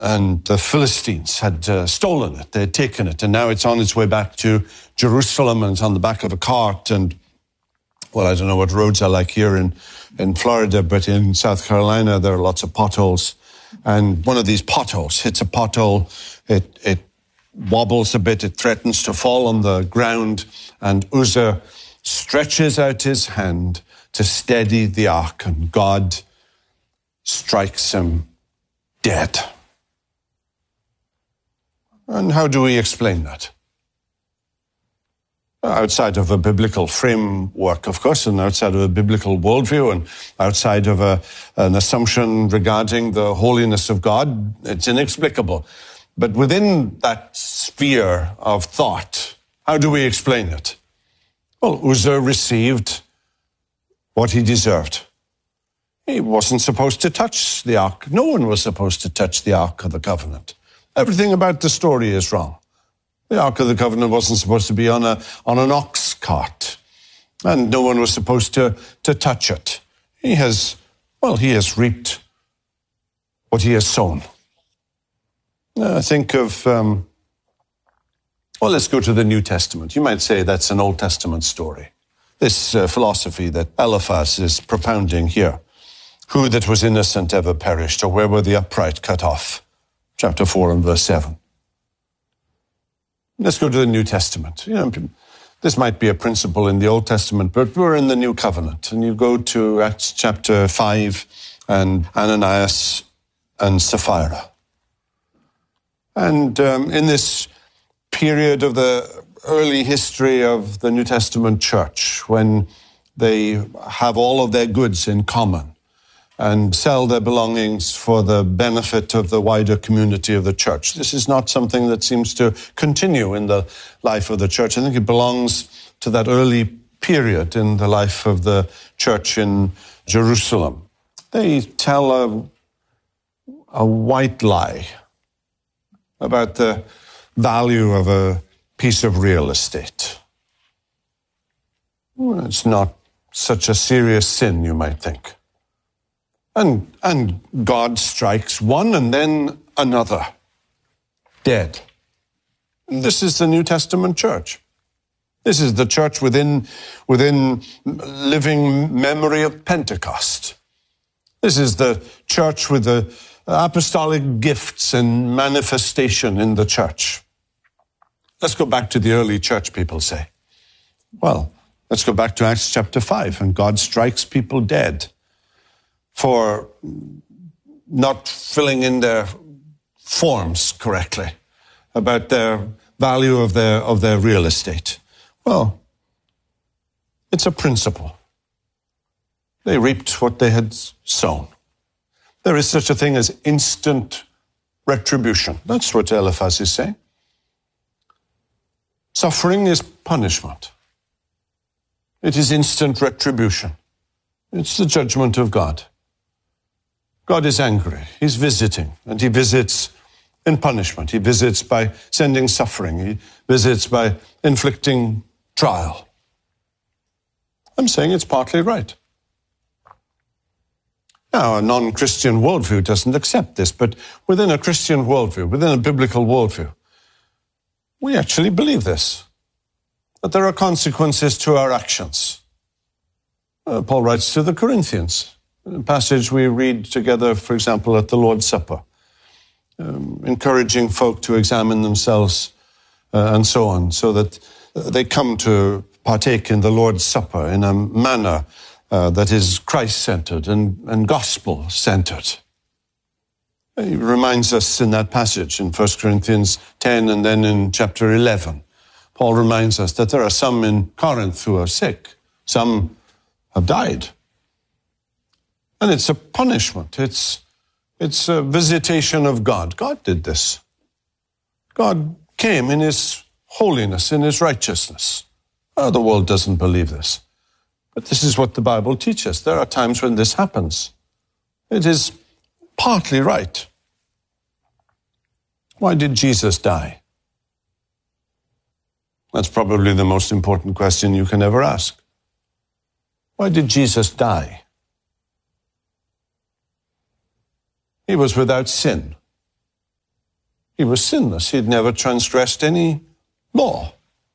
And the Philistines had stolen it. They had taken it. And now it's on its way back to Jerusalem, and it's on the back of a cart. And, well, I don't know what roads are like here in Florida, but in South Carolina, there are lots of potholes. And one of these potholes hits a pothole. It wobbles a bit. It threatens to fall on the ground. And Uzzah stretches out his hand to steady the ark, and God strikes him dead. And how do we explain that? Outside of a biblical framework, of course, and outside of a biblical worldview, and outside of an assumption regarding the holiness of God, it's inexplicable. But within that sphere of thought, how do we explain it? Well, Uzzah received what he deserved. He wasn't supposed to touch the ark. No one was supposed to touch the Ark of the Covenant. Everything about the story is wrong. The Ark of the Covenant wasn't supposed to be on an ox cart, and no one was supposed to touch it. He has reaped what he has sown. Think of, let's go to the New Testament. You might say that's an Old Testament story. This philosophy that Eliphaz is propounding here. Who that was innocent ever perished, or where were the upright cut off? Chapter 4 and verse 7. Let's go to the New Testament. This might be a principle in the Old Testament, but we're in the New Covenant. And you go to Acts chapter 5 and Ananias and Sapphira. And in this period of the early history of the New Testament church, when they have all of their goods in common and sell their belongings for the benefit of the wider community of the church. This is not something that seems to continue in the life of the church. I think it belongs to that early period in the life of the church in Jerusalem. They tell a white lie about the value of a piece of real estate. Well, it's not such a serious sin, you might think. And God strikes one and then another dead. And this is the New Testament church. This is the church within living memory of Pentecost. This is the church with the apostolic gifts and manifestation in the church. Let's go back to the early church, people say. Well, let's go back to Acts chapter 5, and God strikes people dead for not filling in their forms correctly about their value of their real estate. Well, it's a principle. They reaped what they had sown. There is such a thing as instant retribution. That's what Eliphaz is saying. Suffering is punishment. It is instant retribution. It's the judgment of God. God is angry. He's visiting, and he visits in punishment. He visits by sending suffering. He visits by inflicting trial. I'm saying it's partly right. Now, a non-Christian worldview doesn't accept this, but within a Christian worldview, within a biblical worldview, we actually believe this, that there are consequences to our actions. Paul writes to the Corinthians, a passage we read together, for example, at the Lord's Supper, encouraging folk to examine themselves and so on, so that they come to partake in the Lord's Supper in a manner that is Christ-centered and gospel-centered. He reminds us in that passage in 1 Corinthians 10 and then in chapter 11. Paul reminds us that there are some in Corinth who are sick. Some have died. And it's a punishment. It's a visitation of God. God did this. God came in his holiness, in his righteousness. The world doesn't believe this. But this is what the Bible teaches. There are times when this happens. It is partly right. Why did Jesus die? That's probably the most important question you can ever ask. Why did Jesus die? He was without sin. He was sinless. He had never transgressed any law.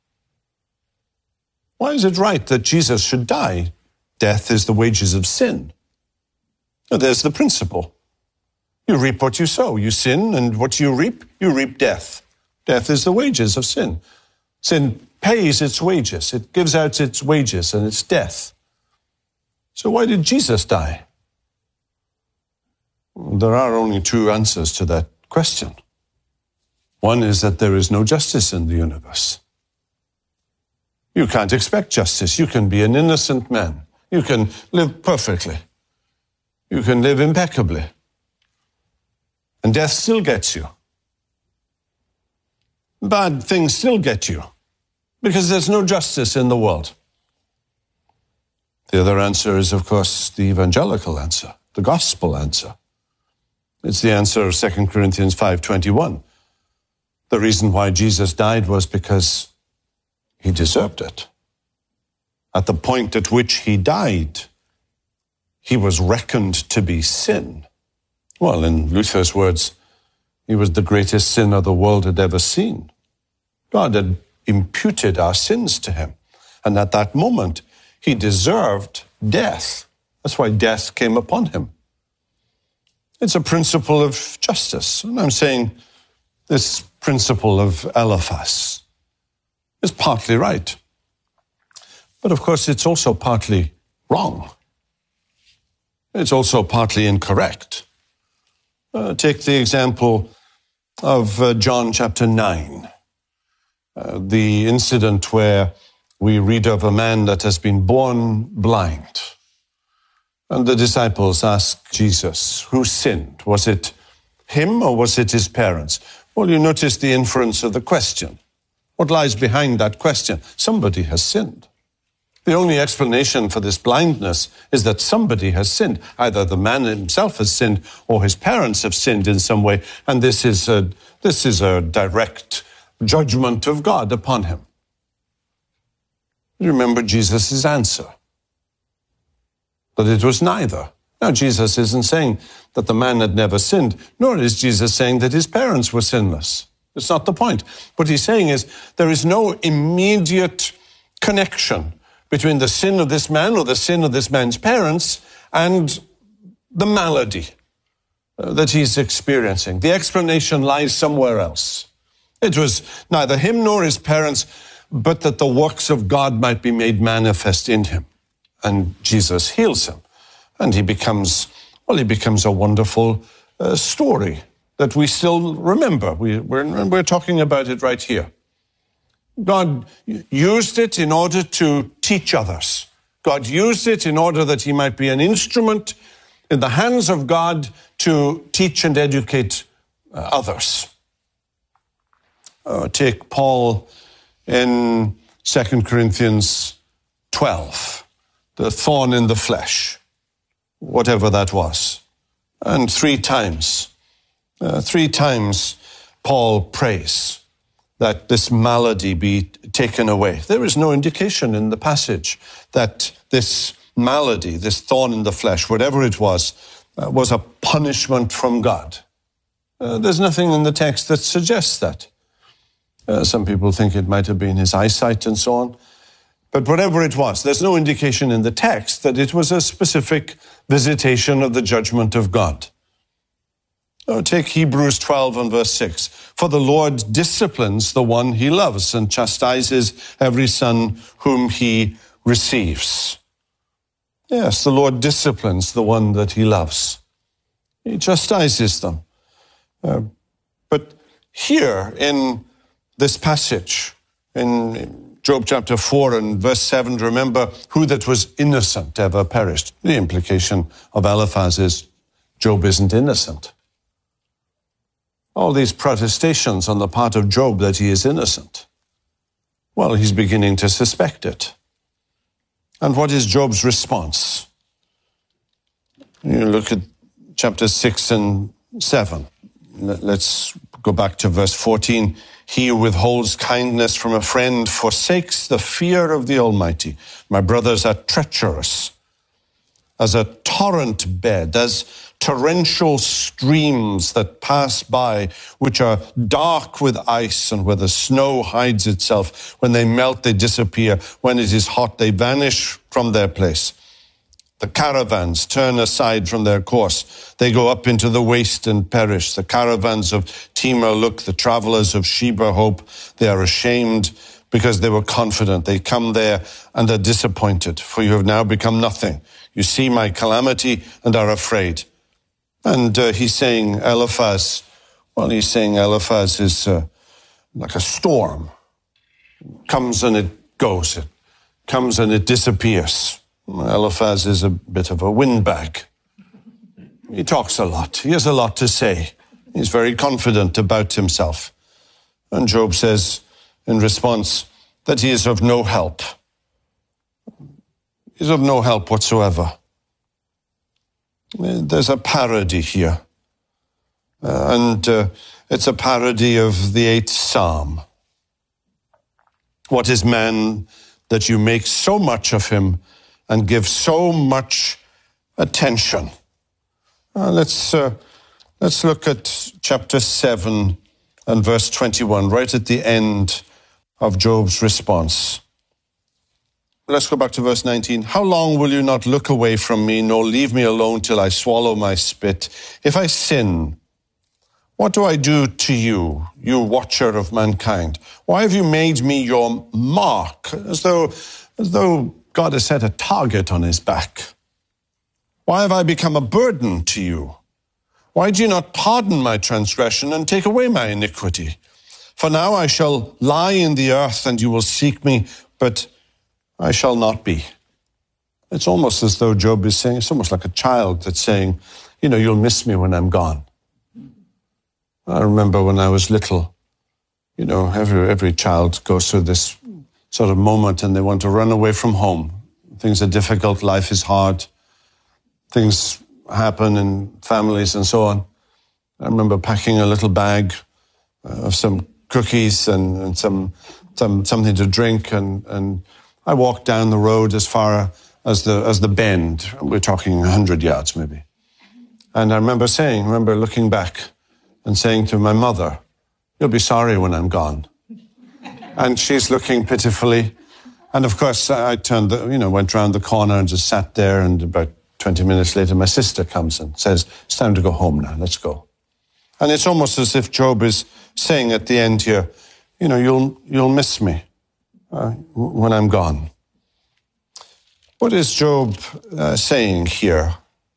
Why is it right that Jesus should die? Death is the wages of sin. Now, there's the principle. You reap what you sow. You sin, and what you reap death. Death is the wages of sin. Sin pays its wages. It gives out its wages, and it's death. So why did Jesus die? There are only two answers to that question. One is that there is no justice in the universe. You can't expect justice. You can be an innocent man. You can live perfectly. You can live impeccably. And death still gets you. Bad things still get you because there's no justice in the world. The other answer is, of course, the evangelical answer, the gospel answer. It's the answer of 2 Corinthians 5:21. The reason why Jesus died was because he deserved it. At the point at which he died, he was reckoned to be sin. Well, in Luther's words, he was the greatest sinner the world had ever seen. God had imputed our sins to him. And at that moment, he deserved death. That's why death came upon him. It's a principle of justice. And I'm saying this principle of Eliphaz is partly right. But of course, it's also partly wrong. It's also partly incorrect. Take the example of John chapter 9, the incident where we read of a man that has been born blind. And the disciples ask Jesus, who sinned? Was it him or was it his parents? Well, you notice the inference of the question. What lies behind that question? Somebody has sinned. The only explanation for this blindness is that somebody has sinned. Either the man himself has sinned or his parents have sinned in some way. And this is a direct judgment of God upon him. You remember Jesus' answer, that it was neither. Now, Jesus isn't saying that the man had never sinned, nor is Jesus saying that his parents were sinless. It's not the point. What he's saying is there is no immediate connection between the sin of this man or the sin of this man's parents and the malady that he's experiencing. The explanation lies somewhere else. It was neither him nor his parents, but that the works of God might be made manifest in him. And Jesus heals him. And he becomes a wonderful story that we still remember. We're talking about it right here. God used it in order to teach others. God used it in order that he might be an instrument in the hands of God to teach and educate others. Take Paul in 2 Corinthians 12, the thorn in the flesh, whatever that was. And three times Paul prays that this malady be taken away. There is no indication in the passage that this malady, this thorn in the flesh, whatever it was a punishment from God. There's nothing in the text that suggests that. Some people think it might have been his eyesight and so on. But whatever it was, there's no indication in the text that it was a specific visitation of the judgment of God. Take Hebrews 12 and verse 6. For the Lord disciplines the one he loves and chastises every son whom he receives. Yes, the Lord disciplines the one that he loves. He chastises them. But here in this passage, in Job chapter 4 and verse 7, remember, who that was innocent ever perished. The implication of Eliphaz is Job isn't innocent. All these protestations on the part of Job that he is innocent. Well, he's beginning to suspect it. And what is Job's response? You look at chapter 6 and 7. Let's go back to verse 14. He who withholds kindness from a friend forsakes the fear of the Almighty. My brothers are treacherous as a torrent bed, as torrential streams that pass by, which are dark with ice, and where the snow hides itself. When they melt, they disappear. When it is hot, they vanish from their place. The caravans turn aside from their course. They go up into the waste and perish. The caravans of Timur look, the travelers of Sheba hope. They are ashamed because they were confident. They come there and are disappointed, for you have now become nothing. You see my calamity and are afraid. And he's saying Eliphaz is like a storm. Comes and it goes. It comes and it disappears. Eliphaz is a bit of a windbag. He talks a lot. He has a lot to say. He's very confident about himself. And Job says in response that he is of no help. He's of no help whatsoever. There's a parody here. And it's a parody of the 8th Psalm. What is man that you make so much of him and give so much attention? Let's look at chapter 7 and verse 21, right at the end of Job's response. Let's go back to verse 19. How long will you not look away from me, nor leave me alone till I swallow my spit? If I sin, what do I do to you, you watcher of mankind? Why have you made me your mark, as though God has set a target on his back? Why have I become a burden to you? Why do you not pardon my transgression and take away my iniquity? For now I shall lie in the earth, and you will seek me, but I shall not be. It's almost as though Job is saying, it's almost like a child that's saying, you'll miss me when I'm gone. I remember when I was little, every child goes through this sort of moment and they want to run away from home. Things are difficult, life is hard, things happen in families and so on. I remember packing a little bag of some cookies and something to drink, and I walked down the road as far as the bend. We're talking 100 yards maybe. And I remember looking back and saying to my mother, you'll be sorry when I'm gone. And she's looking pitifully. And of course, I went round the corner and just sat there, and about 20 minutes later, my sister comes and says, it's time to go home now, let's go. And it's almost as if Job is saying at the end here, you'll miss me when I'm gone. What is Job saying here?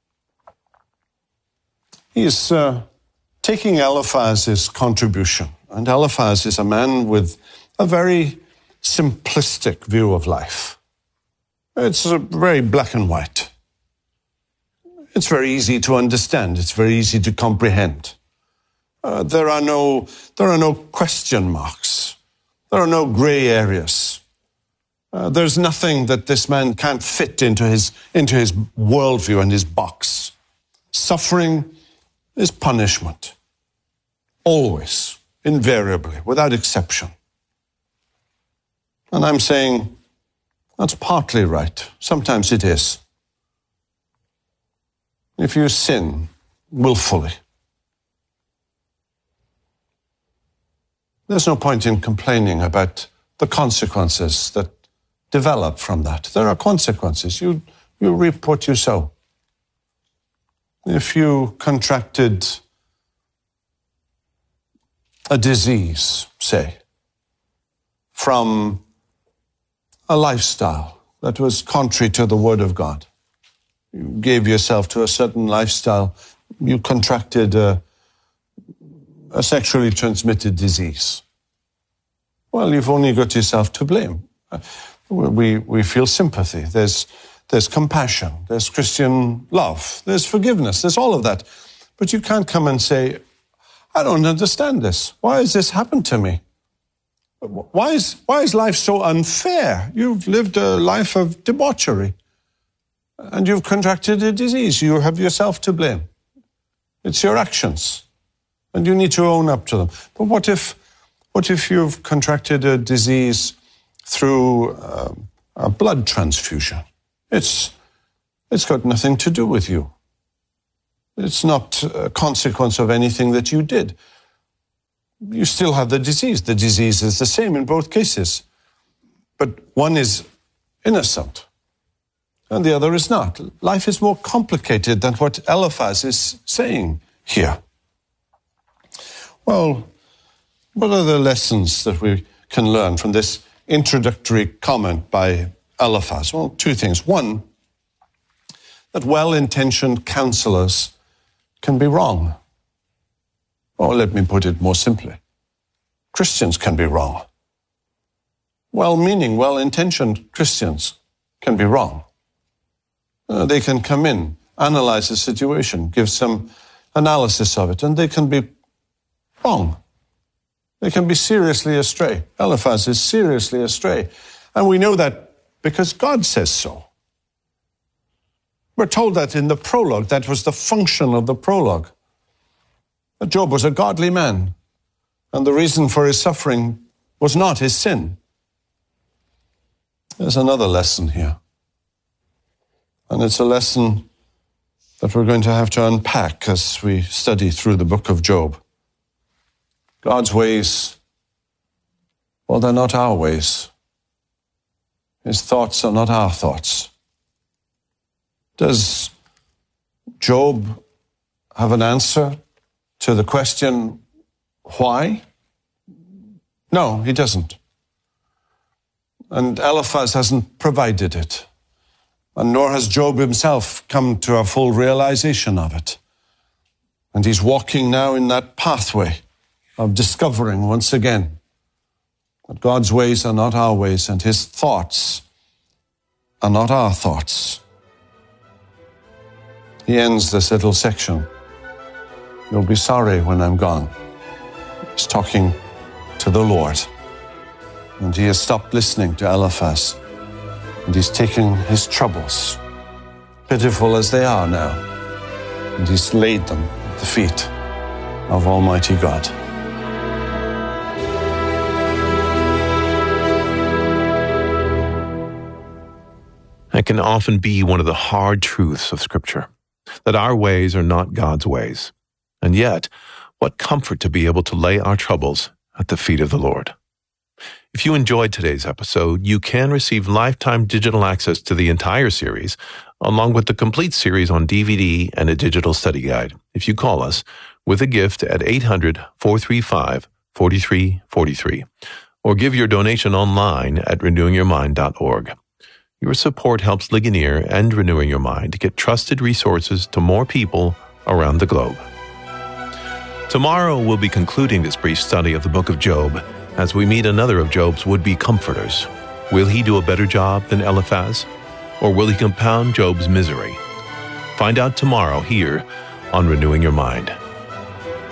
He's taking Eliphaz's contribution. And Eliphaz is a man with a very simplistic view of life. It's very black and white. It's very easy to understand. It's very easy to comprehend. There are no question marks. There are no gray areas. There's nothing that this man can't fit into his worldview and his box. Suffering is punishment. Always, invariably, without exception. And I'm saying that's partly right. Sometimes it is. If you sin willfully, there's no point in complaining about the consequences that develop from that. There are consequences. You reap what you sow. If you contracted a disease, say, from a lifestyle that was contrary to the Word of God, you gave yourself to a certain lifestyle, you contracted a sexually transmitted disease. Well, you've only got yourself to blame. We feel sympathy. There's compassion. There's Christian love. There's forgiveness. There's all of that. But you can't come and say, I don't understand this. Why has this happened to me? Why is life so unfair? You've lived a life of debauchery, and you've contracted a disease. You have yourself to blame. It's your actions, and you need to own up to them. But what if you've contracted a disease through a blood transfusion? It's It's got nothing to do with you. It's not a consequence of anything that you did. You still have the disease. The disease is the same in both cases. But one is innocent and the other is not. Life is more complicated than what Eliphaz is saying here. Well, what are the lessons that we can learn from this introductory comment by Eliphaz? Well, two things. One, that well-intentioned counselors can be wrong. Or let me put it more simply. Christians can be wrong. Well-meaning, well-intentioned Christians can be wrong. They can come in, analyze the situation, give some analysis of it, and they can be wrong. They can be seriously astray. Eliphaz is seriously astray. And we know that because God says so. We're told that in the prologue. That was the function of the prologue. That Job was a godly man, and the reason for his suffering was not his sin. There's another lesson here. And it's a lesson that we're going to have to unpack as we study through the book of Job. God's ways, well, they're not our ways. His thoughts are not our thoughts. Does Job have an answer to the question, why? No, he doesn't. And Eliphaz hasn't provided it. And nor has Job himself come to a full realization of it. And he's walking now in that pathway of discovering once again that God's ways are not our ways and his thoughts are not our thoughts. He ends this little section. You'll be sorry when I'm gone. He's talking to the Lord. And he has stopped listening to Eliphaz. And he's taken his troubles, pitiful as they are now, and he's laid them at the feet of Almighty God. That can often be one of the hard truths of Scripture, that our ways are not God's ways. And yet, what comfort to be able to lay our troubles at the feet of the Lord. If you enjoyed today's episode, you can receive lifetime digital access to the entire series, along with the complete series on DVD and a digital study guide, if you call us with a gift at 800-435-4343, or give your donation online at renewingyourmind.org. Your support helps Ligonier and Renewing Your Mind to get trusted resources to more people around the globe. Tomorrow we'll be concluding this brief study of the book of Job as we meet another of Job's would-be comforters. Will he do a better job than Eliphaz? Or will he compound Job's misery? Find out tomorrow here on Renewing Your Mind.